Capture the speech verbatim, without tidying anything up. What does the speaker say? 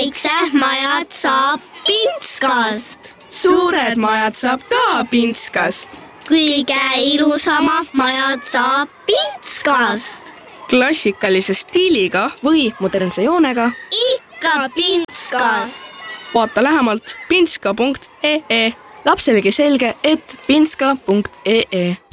väiksed majad saab Pintskast. Suured majad saab ka Pintskast. Kõige ilusamad majad saab Pintskast. Klassikalise stiiliga või modernse joonega ikka Pintskast. Vaata lähemalt pintska punkt ee. Lapselegi selge, et pintska punkt ee.